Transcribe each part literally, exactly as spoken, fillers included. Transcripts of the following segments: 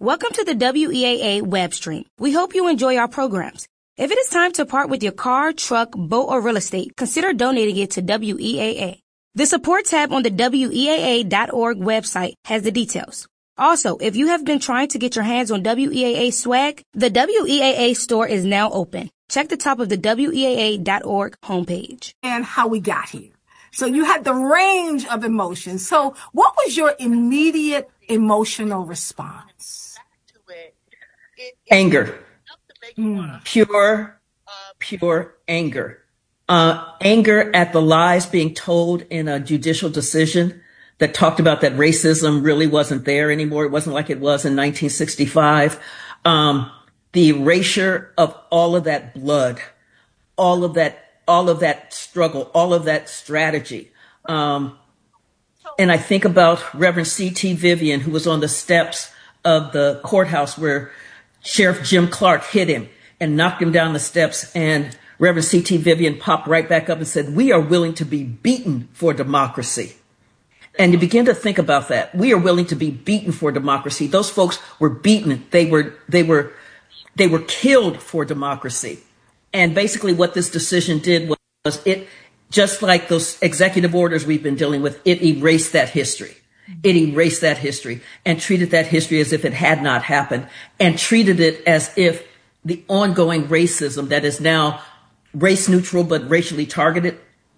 Welcome to the W E A A web stream. We hope you enjoy our programs. If it is time to part with your car, truck, boat, or real estate, consider donating it to W E A A. The support tab on the W E A A dot org website has the details. Also, if you have been trying to get your hands on W E A A swag, the W E A A store is now open. Check the top of the W E A A dot org homepage. And how we got here. So you had the range of emotions. So what was your immediate emotional response? Anger. Mm. Pure, pure anger. Uh, anger at the lies being told in a judicial decision that talked about that racism really wasn't there anymore. It wasn't like it was in nineteen sixty-five. Um, the erasure of all of that blood, all of that, all of that struggle, all of that strategy. Um, and I think about Reverend C T Vivian, who was on the steps of the courthouse where Sheriff Jim Clark hit him and knocked him down the steps. And Reverend C T Vivian popped right back up and said, "We are willing to be beaten for democracy." And you begin to think about that. We are willing to be beaten for democracy. Those folks were beaten. They were, they were, they were killed for democracy. And basically what this decision did was, was it, just like those executive orders we've been dealing with, it erased that history. It erased that history and treated that history as if it had not happened, and treated it as if the ongoing racism that is now race neutral but racially targeted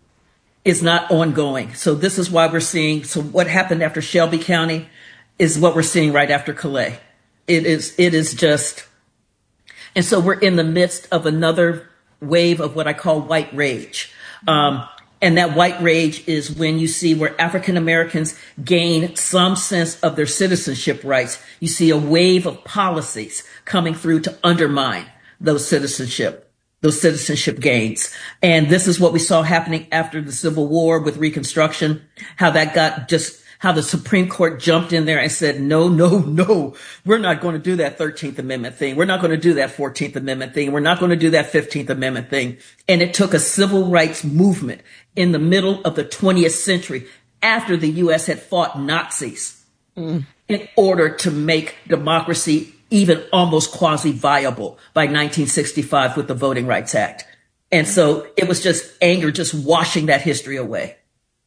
is not ongoing. So this is why we're seeing, so what happened after Shelby County is what we're seeing right after Calais. It is, it is just, and so we're in the midst of another wave of what I call white rage. Um, and that white rage is when you see where African Americans gain some sense of their citizenship rights. You see a wave of policies coming through to undermine those citizenship those citizenship gains. And this is what we saw happening after the Civil War with Reconstruction, how that got just, how the Supreme Court jumped in there and said, no, no, no, we're not going to do that thirteenth Amendment thing. We're not going to do that fourteenth Amendment thing. We're not going to do that fifteenth Amendment thing. And it took a civil rights movement in the middle of the twentieth century after the U S had fought Nazis mm. in order to make democracy even almost quasi-viable by nineteen sixty-five with the Voting Rights Act. And so it was just anger, just washing that history away.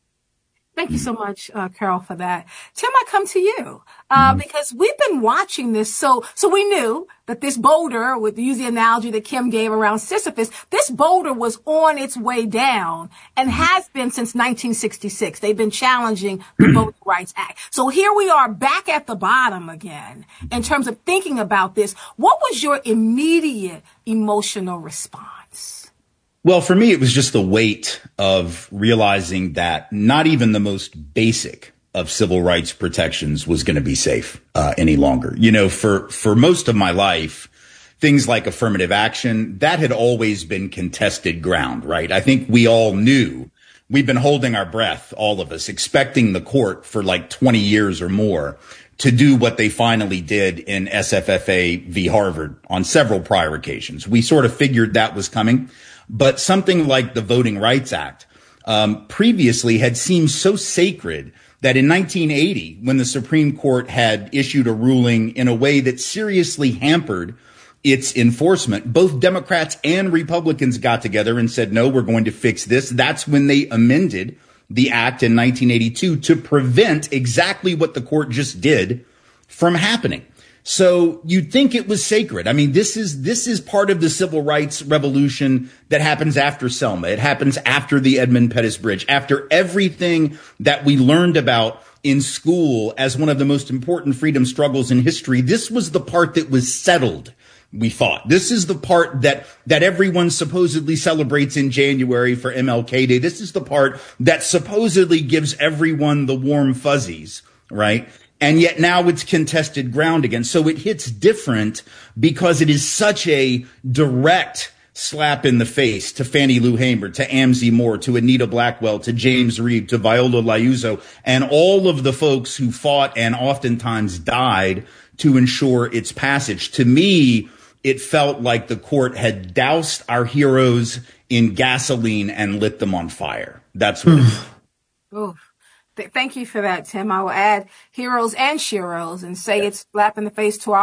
Thank you so much, uh, Carol, for that. Tim, I come to you, uh, mm-hmm. because we've been watching this. So, so we knew that this boulder, with use the analogy that Kim gave around Sisyphus, this boulder was on its way down and has been since nineteen sixty-six. They've been challenging the Voting Rights Act. So here we are back at the bottom again in terms of thinking about this. What was your immediate emotional response? Well, for me, it was just the weight of realizing that not even the most basic of civil rights protections was going to be safe uh, any longer. You know, for for most of my life, things like affirmative action, that had always been contested ground, right? I think we all knew, we've been holding our breath, all of us, expecting the court for like twenty years or more to do what they finally did in S F F A v. Harvard on several prior occasions. We sort of figured that was coming. But something like the Voting Rights Act um, previously had seemed so sacred that in nineteen eighty, when the Supreme Court had issued a ruling in a way that seriously hampered its enforcement, both Democrats and Republicans got together and said, no, we're going to fix this. That's when they amended the act in nineteen eighty-two to prevent exactly what the court just did from happening. So you'd think it was sacred. I mean, this is, this is part of the civil rights revolution that happens after Selma. It happens after the Edmund Pettus Bridge, after everything that we learned about in school as one of the most important freedom struggles in history. This was the part that was settled, we thought. This is the part that, that everyone supposedly celebrates in January for M L K Day. This is the part that supposedly gives everyone the warm fuzzies, right? And yet now it's contested ground again. So it hits different because it is such a direct slap in the face to Fannie Lou Hamer, to Amzie Moore, to Anita Blackwell, to James Reeb, to Viola Liuzzo, and all of the folks who fought and oftentimes died to ensure its passage. To me, it felt like the court had doused our heroes in gasoline and lit them on fire. That's what it was. Th- thank you for that, Tim. I will add heroes and sheroes and say it's slap in the face to our